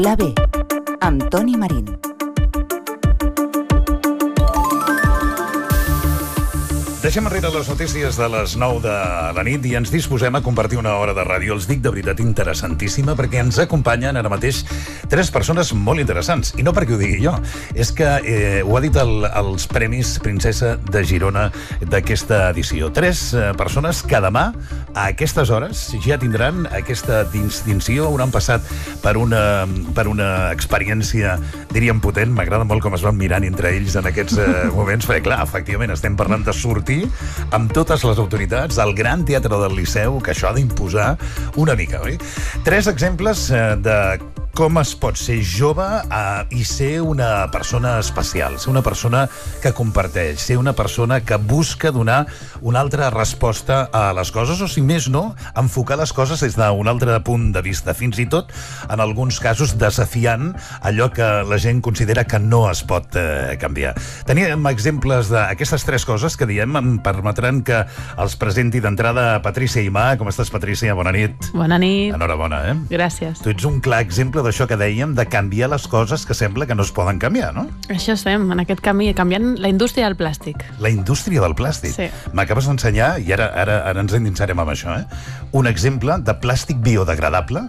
La B, amb Toni Marín. Deixem enrere les notícies de les 9 de la nit i ens disposem a compartir una hora de ràdio. Els dic de veritat interessantíssima perquè ens acompanyen ara mateix 3 persones molt interessants. I no perquè ho digui jo, és que ho ha dit els Premis Princesa de Girona d'aquesta edició. 3 persones que demà, a aquestes hores, ja tindran aquesta distinció, hauran passat per una experiència, diríem, potent. M'agrada molt com es van mirant entre ells en aquests moments, perquè, clar, efectivament, estem parlant de sortir amb totes les autoritats al Gran Teatre del Liceu, que això ha d'imposar una mica, oi? 3 exemples de com es pot ser jove i ser una persona especial, ser una persona que comparteix, ser una persona que busca donar una altra resposta a les coses, o si més no, enfocar les coses des d'un altre punt de vista, fins i tot, en alguns casos, desafiant allò que la gent considera que no es pot canviar. Teníem exemples d'aquestes 3 coses que diem, em permetran que els presenti d'entrada Patrícia Imà. Com estàs, Patrícia? Bona nit. Bona nit. Enhorabona, Gràcies. Tu ets un clar exemple d'això que dèiem, de canviar les coses que sembla que no es poden canviar, no? Això estem, en aquest camí, canviant la indústria del plàstic. La indústria del plàstic? Sí. M'acabes d'ensenyar, i ara ens endinsarem amb això, un exemple de plàstic biodegradable.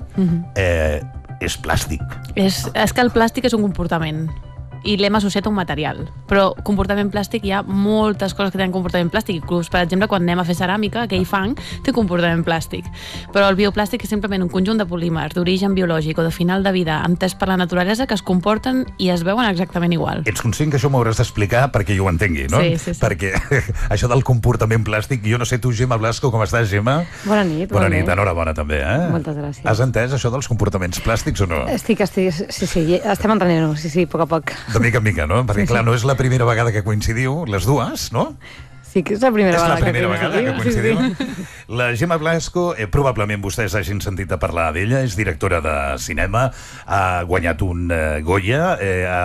És plàstic. És que el plàstic és un comportament i l'hem associat a un material. Però comportament plàstic, hi ha moltes coses que tenen comportament plàstic. Inclús, per exemple, quan anem a fer ceràmica, aquell fang té comportament plàstic. Però el bioplàstic és simplement un conjunt de polímers d'origen biològic o de final de vida entès per la naturalesa que es comporten i es veuen exactament igual. Ets conscient que això m'ho hauràs d'explicar perquè jo ho entengui, no? Sí. Perquè això del comportament plàstic, jo no sé tu, Gemma Blasco, com estàs, Gemma? Bona nit. Bona nit, enhorabona també, Moltes gràcies. Has entès això dels comportaments plàstics o no? Estic, sí, estem entenent-ho, sí, a poc a poc. De mica en mica, no? Perquè, clar, no és la primera vegada que coincidiu, les dues, no? Sí que és la primera vegada que coincidiu. La Gemma Blasco, probablement vostès hagin sentit a parlar d'ella, és directora de cinema, ha guanyat un Goya,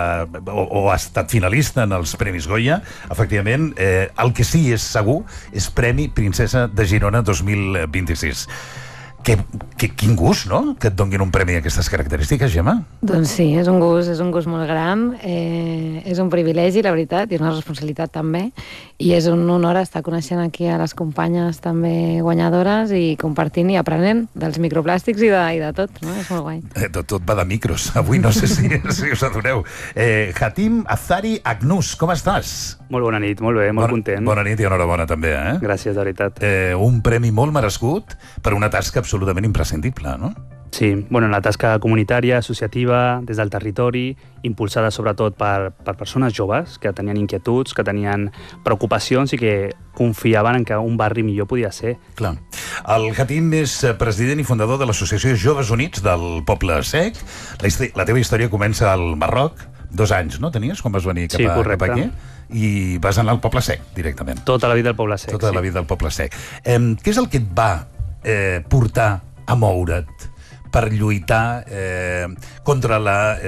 o ha estat finalista en els Premis Goya. Efectivament, el que sí és segur és Premi Princesa de Girona 2026. Quin gust, no?, que et donguin un premi d'aquestes característiques, Gemma? Doncs sí, és un gust molt gran, és un privilegi, la veritat, i és una responsabilitat també, i és un honor estar coneixent aquí a les companyes també guanyadores i compartint i aprenent dels microplàstics i de tot, no? És molt guai. Tot va de micros, avui no sé si us adoneu. Hatim Azari Agnus, com estàs? Molt bona nit, molt bé, molt content. Bona nit i enhorabona també, Gràcies, de veritat. Un premi molt merescut per una tasca absolutament imprescindible, no? Sí, la tasca comunitària, associativa, des del territori, impulsada sobretot per persones joves que tenien inquietuds, que tenien preocupacions i que confiaven en que un barri millor podia ser. Clar. El Hatim és president i fundador de l'Associació Joves Units del Poble Sec. La teva història comença al Marroc, 2 anys, no tenies, quan vas venir cap aquí? I vas anar al Poble Sec, directament. Tota la vida al Poble Sec, Tota la vida al Poble Sec. Què és el que et va portar a moure't per lluitar contra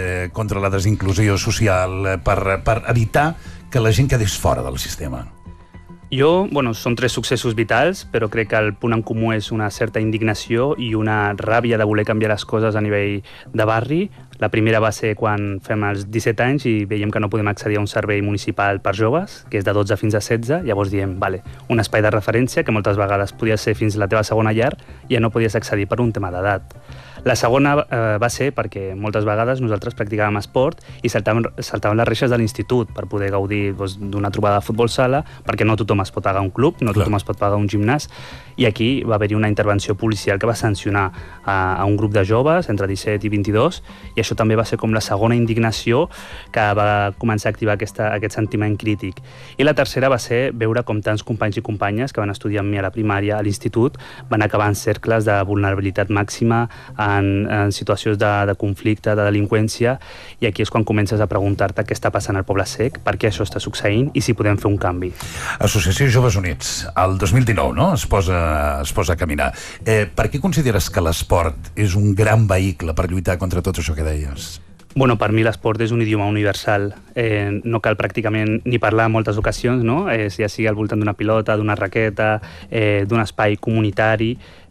la desinclusió social, per evitar que la gent quedés fora del sistema? Jo, són 3 successos vitals, però crec que el punt en comú és una certa indignació i una ràbia de voler canviar les coses a nivell de barri. La primera va ser quan fem els 17 anys i veiem que no podem accedir a un servei municipal per joves, que és de 12 fins a 16, llavors diem, un espai de referència que moltes vegades podia ser fins la teva segona llar i ja no podies accedir per un tema d'edat. La segona va ser perquè moltes vegades nosaltres practicàvem esport i saltàvem les reixes de l'institut per poder gaudir d'una trobada de futbol sala, perquè no tothom es pot pagar un club, no tothom es pot pagar un gimnàs, i aquí va haver-hi una intervenció policial que va sancionar a un grup de joves entre 17 i 22, i això també va ser com la segona indignació que va començar a activar aquest sentiment crític. I la tercera va ser veure com tants companys i companyes que van estudiar amb mi a la primària, a l'institut, van acabar en cercles de vulnerabilitat màxima, en situacions de conflicte, de delinqüència, i aquí és quan comences a preguntar-te què està passant al Poble Sec, per què això està succeint i si podem fer un canvi. Associació Joves Units, el 2019, no?, es posa a caminar. Per què consideres que l'esport és un gran vehicle per lluitar contra tot això que deies? Per mi l'esport és un idioma universal. No cal pràcticament ni parlar en moltes ocasions, no? Ja sigui al voltant d'una pilota, d'una raqueta, d'un espai comunitari,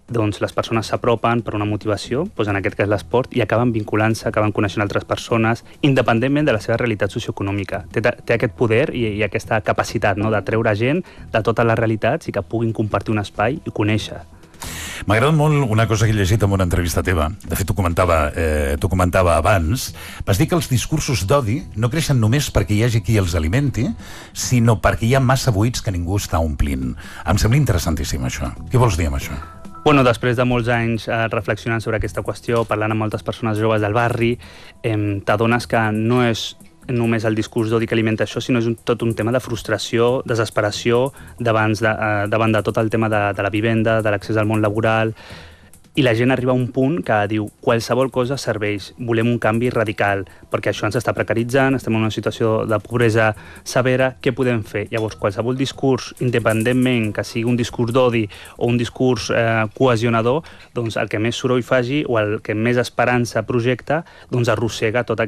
doncs les persones s'apropen per una motivació, doncs en aquest cas l'esport, i acaben vinculant-se, acaben coneixent altres persones, independentment de la seva realitat socioeconòmica. Té aquest poder i aquesta capacitat, no?, de treure gent de totes les realitats i que puguin compartir un espai i conèixer. M'agrada molt una cosa que he llegit en una entrevista teva. De fet, t'ho comentava abans. Vas dir que els discursos d'odi no creixen només perquè hi hagi qui els alimenti, sinó perquè hi ha massa buits que ningú està omplint. Em sembla interessantíssim, això. Què vols dir amb això? Bueno, després de molts anys reflexionant sobre aquesta qüestió, parlant amb moltes persones joves del barri, t'adones que no és només el discurs d'odi que alimenta això, sinó és tot un tema de frustració, desesperació davant de tot el tema de la vivenda, de l'accés al món laboral, i la gent arriba a un punt que diu qualsevol cosa serveix, volem un canvi radical, perquè això ens està precaritzant, estem en una situació de pobresa severa, què podem fer? Llavors, qualsevol discurs, independentment que sigui un discurs d'odi o un discurs cohesionador, doncs el que més soroll faci o el que més esperança projecta, doncs arrossega tot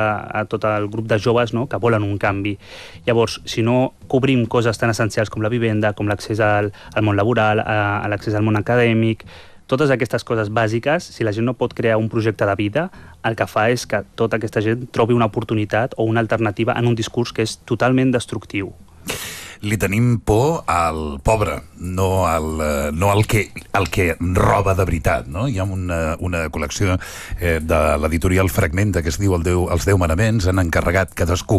el grup de joves, no?, que volen un canvi. Llavors, si no cobrim coses tan essencials com la vivenda, com l'accés al món laboral, a l'accés al món acadèmic, totes aquestes coses bàsiques, si la gent no pot crear un projecte de vida, el que fa és que tota aquesta gent trobi una oportunitat o una alternativa en un discurs que és totalment destructiu. Li tenim por al pobre, no al que roba de veritat, no? Hi ha una col·lecció de l'editorial Fragmenta que es diu Els 10 manaments. Han encarregat cadascun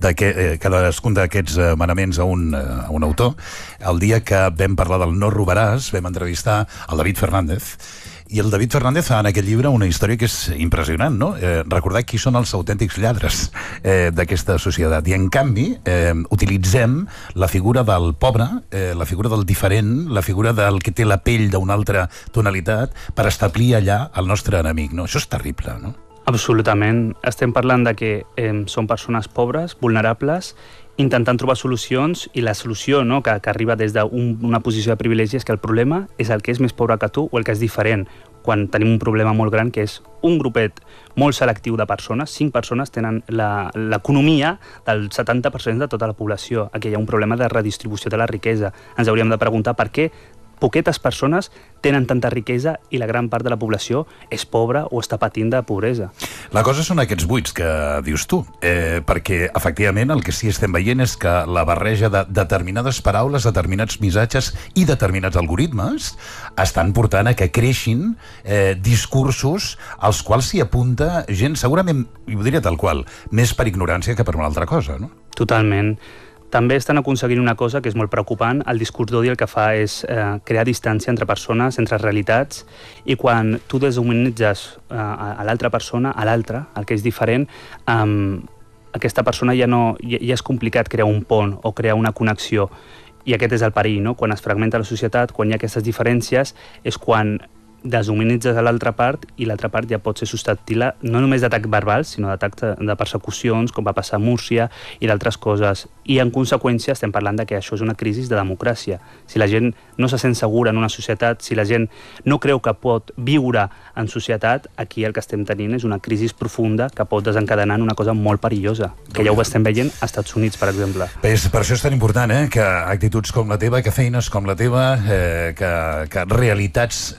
d'aquests manaments a un autor. El dia que vam parlar del No robaràs vam entrevistar el David Fernández, i el David Fernández fa en aquest llibre una història que és impressionant, no? Recordar qui són els autèntics lladres d'aquesta societat. I, en canvi, utilitzem la figura del pobre, la figura del diferent, la figura del que té la pell d'una altra tonalitat, per establir allà el nostre enemic, no? Això és terrible, no? Absolutament. Estem parlant de que són persones pobres, vulnerables, intentant trobar solucions, i la solució, no?, que arriba des d'una posició de privilegi és que el problema és el que és més pobre que tu o el que és diferent, quan tenim un problema molt gran que és un grupet molt selectiu de persones. 5 persones tenen l'economia del 70% de tota la població. Aquí hi ha un problema de redistribució de la riquesa. Ens hauríem de preguntar per què poquetes persones tenen tanta riquesa i la gran part de la població és pobra o està patint de pobresa. La cosa són aquests buits que dius tu, perquè efectivament el que sí estem veient és que la barreja de determinades paraules, determinats missatges i determinats algoritmes estan portant a que creixin discursos als quals s'hi apunta gent, segurament, i ho diria tal qual, més per ignorància que per una altra cosa, no? Totalment. També estan aconseguint una cosa que és molt preocupant. El discurs d'odi el que fa és crear distància entre persones, entre realitats, i quan tu deshumanitzes a l'altra persona, a l'altre, el que és diferent, aquesta persona ja és complicat crear un pont o crear una connexió. I aquest és el perill, no? Quan es fragmenta la societat, quan hi ha aquestes diferències, és quan deshumanitzes a l'altra part, i l'altra part ja pot ser susceptible no només d'atacs verbals, sinó d'atacs de persecucions, com va passar a Múrcia i d'altres coses. I en conseqüència estem parlant de que això és una crisi de democràcia. Si la gent no se sent segura en una societat, si la gent no creu que pot viure en societat, aquí el que estem tenint és una crisi profunda que pot desencadenar en una cosa molt perillosa, que ja ho estem veient als Estats Units, per exemple. Per això és tan important, que actituds com la teva, que feines com la teva, que realitats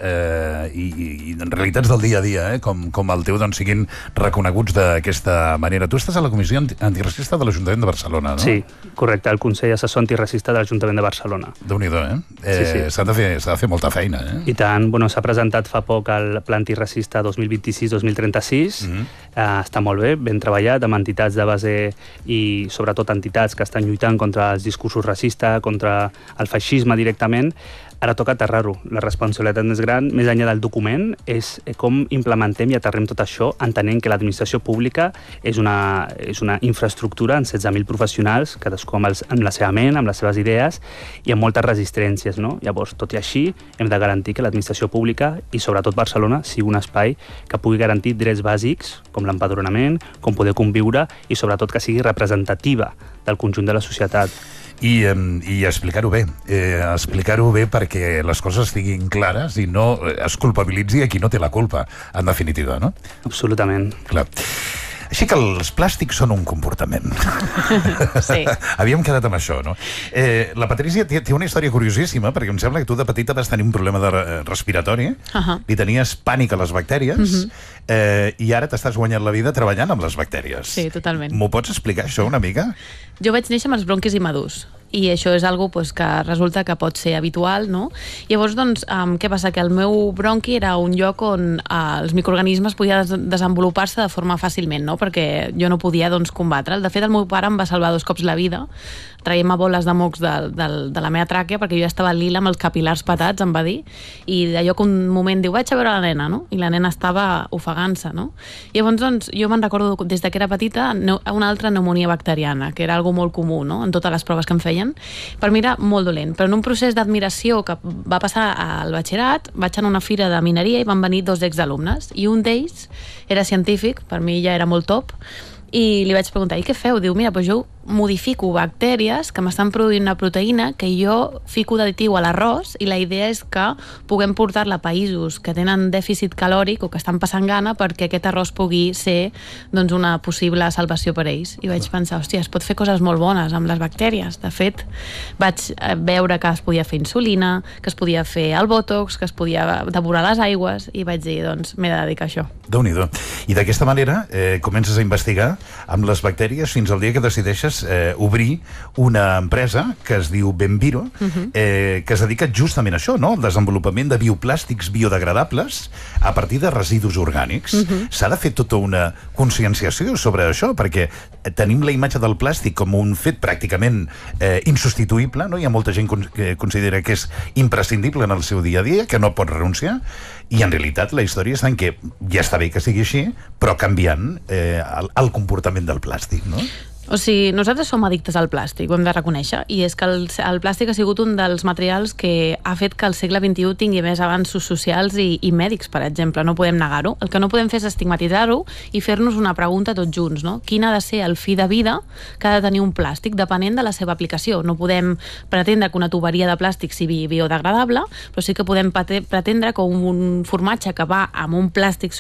i realitats del dia a dia, com el teu, doncs siguin reconeguts d'aquesta manera. Tu estàs a la Comissió Antiracista de l'Ajuntament de Barcelona, no? Sí, correcte, el Consell Assessor Antiracista de l'Ajuntament de Barcelona. Déu-n'hi-do, Sí. S'ha de fer molta feina, I tant, s'ha presentat fa poc el Pla Antiracista 2026-2036, està molt bé, ben treballat, amb entitats de base i sobretot entitats que estan lluitant contra els discursos racistes, contra el feixisme directament. Ara toca aterrar-ho. La responsabilitat més gran, més enllà del document, és com implementem i aterrem tot això, entenent que l'administració pública és una infraestructura amb 16.000 professionals, cadascú amb la seva ment, amb les seves idees, i amb moltes resistències, no? Llavors, tot i així, hem de garantir que l'administració pública, i sobretot Barcelona, sigui un espai que pugui garantir drets bàsics, com l'empadronament, com poder conviure, i sobretot que sigui representativa del conjunt de la societat. I explicar-ho bé perquè les coses estiguin clares i no es culpabilitzi a qui no té la culpa, en definitiva, no? Absolutament. Clar. Així que els plàstics són un comportament. Sí. Havíem quedat amb això, no? La Patrícia té una història curiosíssima, perquè em sembla que tu de petita vas tenir un problema respiratori, li tenies pànic a les bactèries, i ara t'estàs guanyant la vida treballant amb les bactèries. Sí, totalment. M'ho pots explicar, això, una mica? Jo vaig néixer amb els bronquis immadurs, i això és algo que resulta que pot ser habitual, no? Llavors, doncs, què passa? Que el meu bronqui era un lloc on els microorganismes podien desenvolupar-se de forma fàcilment, no? Perquè jo no podia, doncs, combatre'l. De fet, el meu pare em va salvar 2 cops la vida, traient-me boles de mocs de la meva tràquea, perquè jo ja estava lila amb els capil·lars patats, em va dir, i d'allò que un moment diu, vaig a veure la nena, no? I la nena estava ofegant-se, no? Llavors, doncs, jo me'n recordo des que era petita una altra pneumònia bacteriana, que era algo molt comú, no? En totes les proves que em feien. Per mi era molt dolent, però en un procés d'admiració que va passar al batxillerat, vaig anar a una fira de mineria i van venir 2 exalumnes, i un d'ells era científic, per mi ja era molt top, i li vaig preguntar, i què feu? Diu, mira, doncs jo modifico bactèries que m'estan produint una proteïna que jo fico d'additiu a l'arròs, i la idea és que puguem portar-la a països que tenen dèficit calòric o que estan passant gana perquè aquest arròs pugui ser, doncs, una possible salvació per ells. I vaig pensar, hòstia, es pot fer coses molt bones amb les bactèries. De fet, vaig veure que es podia fer insulina, que es podia fer el botox, que es podia depurar les aigües, i vaig dir, doncs, m'he de dedicar a això. Déu-n'hi-do. I d'aquesta manera comences a investigar amb les bactèries fins al dia que decideixes obrir una empresa que es diu Benviro, que es dedica justament a això, no? Al desenvolupament de bioplàstics biodegradables a partir de residus orgànics. S'ha de fer tota una conscienciació sobre això, perquè tenim la imatge del plàstic com un fet pràcticament insubstituïble, no? Hi ha molta gent que considera que és imprescindible en el seu dia a dia, que no pot renunciar, i en realitat la història està en que ja està bé que sigui així, però canviant el comportament del plàstic, no? O sigui, nosaltres som addictes al plàstic, ho hem de reconèixer, i és que el plàstic ha sigut un dels materials que ha fet que el segle XXI tingui més avanços socials i mèdics, per exemple, no podem negar-ho. El que no podem fer és estigmatitzar-ho i fer-nos una pregunta tots junts, no? Quin ha de ser el fi de vida que ha de tenir un plàstic, depenent de la seva aplicació. No podem pretendre que una tuberia de plàstic sigui biodegradable, però sí que podem pretendre que un formatge que va amb un plàstic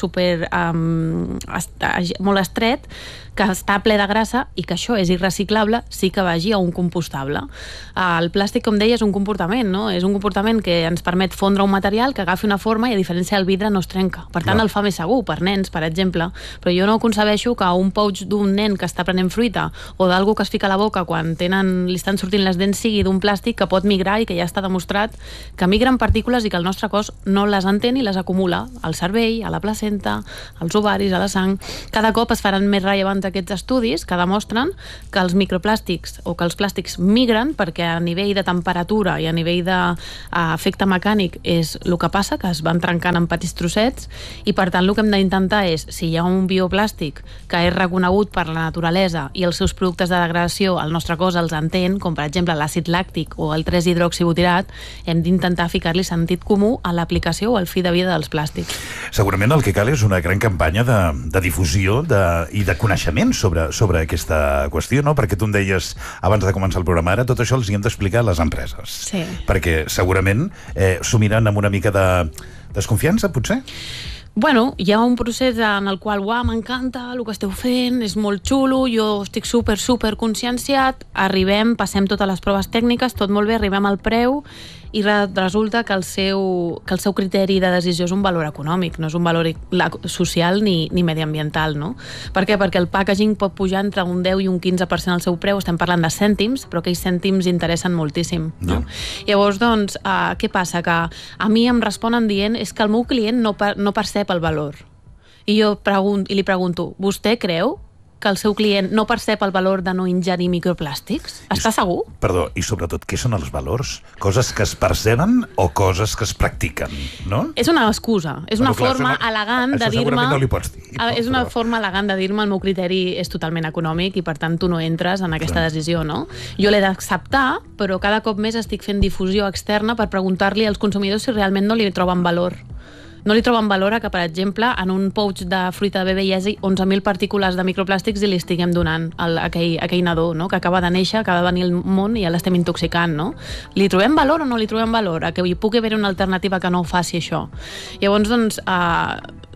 molt estret, que està ple de grassa i que això és irreciclable, sí que vagi a un compostable. El plàstic, com deia, és un comportament, no? És un comportament que ens permet fondre un material que agafi una forma i, a diferència del vidre, no es trenca. Per tant, el fa més segur per nens, per exemple. Però jo no concebeixo que un pouch d'un nen que està prenent fruita o d'algú que es fica a la boca quan li estan sortint les dents sigui d'un plàstic que pot migrar i que ja està demostrat que migren partícules i que el nostre cos no les entén i les acumula al cervell, a la placenta, als ovaris, a la sang. Cada cop es faran més rellevants aquests estudis que demostren que els microplàstics o que els plàstics migren perquè a nivell de temperatura i a nivell d'efecte mecànic és el que passa, que es van trencant en petits trossets, i per tant el que hem d'intentar és, si hi ha un bioplàstic que és reconegut per la naturalesa i els seus productes de degradació el nostre cos els entén, com per exemple l'àcid làctic o el 3-hidroxibutirat, hem d'intentar ficar-li sentit comú a l'aplicació o al fi de vida dels plàstics. Segurament el que cal és una gran campanya de difusió i de coneixement sobre aquesta qüestió, no? Perquè tu em deies abans de començar el programa, ara tot això els hi hem d'explicar a les empreses. Sí. Perquè segurament s'ho miren amb una mica de desconfiança, potser? Bueno, hi ha un procés en el qual, m'encanta el que esteu fent, és molt xulo, jo estic super conscienciat, arribem, passem totes les proves tècniques, tot molt bé, arribem al preu, i resulta que el seu criteri de decisió és un valor econòmic, no és un valor social ni mediambiental, no? Per què? Perquè el packaging pot pujar entre un 10 i un 15% al seu preu, estem parlant de cèntims, però aquells cèntims interessen moltíssim, no? Llavors, doncs, què passa? Que a mi em responen dient és que el meu client no percep el valor. I jo li pregunto, vostè creu que el seu client no percep el valor de no ingerir microplàstics? Està segur? Perdó, i sobretot, què són els valors? Coses que es perceben o coses que es practiquen, no? És una excusa, és una forma elegant de dir-me... Això segurament no li pots dir. És una forma elegant de dir-me el meu criteri és totalment econòmic i per tant tu no entres en aquesta decisió, no? Jo l'he d'acceptar, però cada cop més estic fent difusió externa per preguntar-li als consumidors si realment no li troben valor. No li troben valor a que, per exemple, en un pouch de fruita de bebè hi hagi 11.000 partícules de microplàstics i li estiguem donant a aquell nadó, no? Que acaba de néixer, acaba de venir al món i ja l'estem intoxicant, no? Li trobem valor o no li trobem valor? A que hi pugui haver una alternativa que no faci això? Llavors, doncs,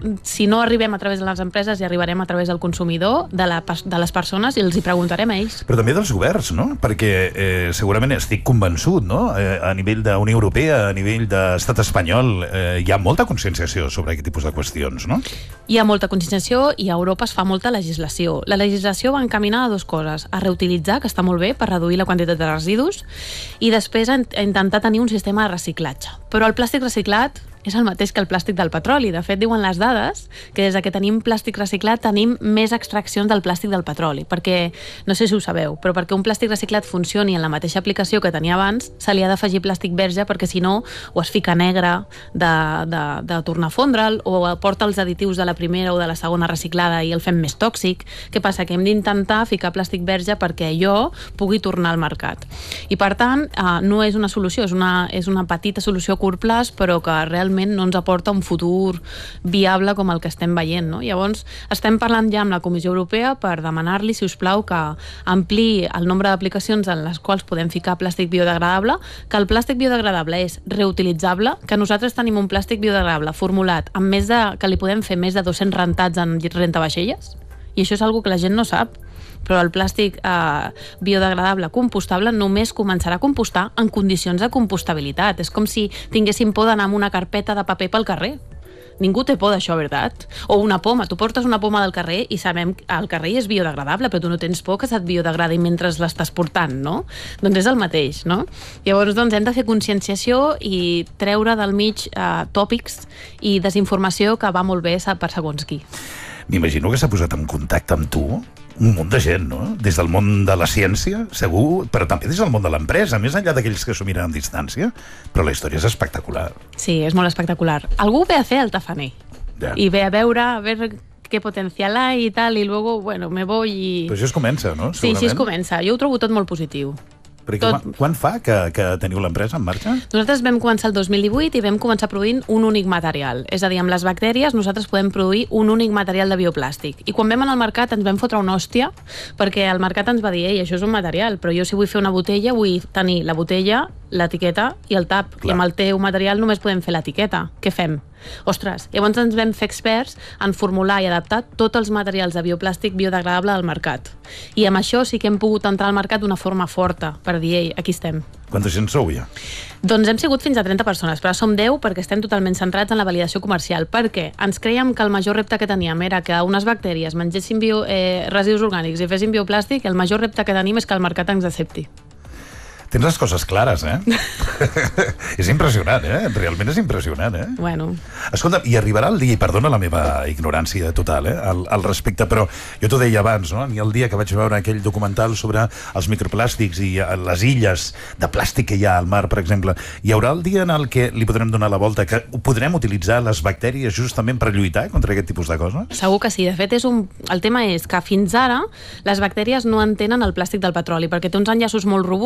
si no arribem a través de les empreses, hi arribarem a través del consumidor, de les persones, i els hi preguntarem a ells. Però també dels governs, no? Perquè segurament estic convençut, no? A nivell de Unió Europea, a nivell d'estat espanyol, hi ha molta conscienciació sobre aquest tipus de qüestions, no? Hi ha molta conscienciació i a Europa es fa molta legislació. La legislació va encaminada a dues coses: a reutilitzar, que està molt bé per reduir la quantitat de residus, i després a intentar tenir un sistema de reciclatge. Però el plàstic reciclat és el mateix que el plàstic del petroli. De fet, diuen les dades que des que tenim plàstic reciclat tenim més extraccions del plàstic del petroli, perquè, no sé si ho sabeu, però perquè un plàstic reciclat funcioni en la mateixa aplicació que tenia abans, se li ha d'afegir plàstic verge, perquè si no o es fica negre de tornar a fondre'l, o aporta els additius de la primera o de la segona reciclada i el fem més tòxic. Què passa? Que hem d'intentar ficar plàstic verge perquè allò pugui tornar al mercat. I per tant, no és una solució, és una petita solució a curt plaç, però que realment no ens aporta un futur viable com el que estem veient, no? Llavors, estem parlant ja amb la Comissió Europea per demanar-li, si us plau, que ampliï el nombre d'aplicacions en les quals podem ficar plàstic biodegradable, que el plàstic biodegradable és reutilitzable, que nosaltres tenim un plàstic biodegradable formulat amb que li podem fer més de 200 rentats en rentavaixelles, i això és una cosa que la gent no sap. Però el plàstic biodegradable compostable només començarà a compostar en condicions de compostabilitat. És com si tinguéssim por d'anar amb una carpeta de paper pel carrer. Ningú té por d'això, veritat? O una poma. Tu portes una poma del carrer i sabem que el carrer és biodegradable, però tu no tens por que se't biodegradi mentre l'estàs portant, no? Doncs és el mateix, no? Llavors, hem de fer conscienciació i treure del mig tòpics i desinformació que va molt bé per segons qui. M'imagino que s'ha posat en contacte amb tu un munt de gent, no? Des del món de la ciència, segur, però també des del món de l'empresa, més enllà d'aquells que s'ho miren a distància, però la història és espectacular. Sí, és molt espectacular. Algú ve a fer el tafaner i ve a veure qué potencial hay i tal, i luego, bueno, me voy i... Però això es comença, no? Sí, així es comença. Jo ho trobo tot molt positiu. Perquè quan fa que teniu l'empresa en marxa? Nosaltres vam començar el 2018 i vam començar produint un únic material. És a dir, amb les bactèries nosaltres podem produir un únic material de bioplàstic. I quan vam anar al mercat ens vam fotre una hòstia, perquè el mercat ens va dir: ei, això és un material, però jo si vull fer una botella vull tenir la botella, l'etiqueta i el tap. Clar. I amb el teu material només podem fer l'etiqueta. Què fem? Ostres, llavors ens vam fer experts en formular i adaptar tots els materials de bioplàstic biodegradable al mercat. I amb això sí que hem pogut entrar al mercat d'una forma forta, per dir: ei, aquí estem. Quanta gent sou ja? Doncs hem sigut fins a 30 persones, però som 10 perquè estem totalment centrats en la validació comercial. Per què? Ens creiem que el major repte que teníem era que unes bactèries mengessin residus orgànics i fessin bioplàstic, i el major repte que tenim és que el mercat ens accepti. Tens les coses clares, És impressionant, Realment és impressionant, Bueno. Escolta, i arribarà el dia, i perdona la meva ignorància total, al respecte, però jo t'ho deia abans, no? Ni el dia que vaig veure aquell documental sobre els microplàstics i les illes de plàstic que hi ha al mar, per exemple, hi haurà el dia en el que li podrem donar la volta, que podrem utilitzar les bactèries justament per lluitar contra aquest tipus de coses? Segur que sí. De fet, el tema és que fins ara les bactèries no entenen el plàstic del petroli, perquè té uns enllaços molt robustos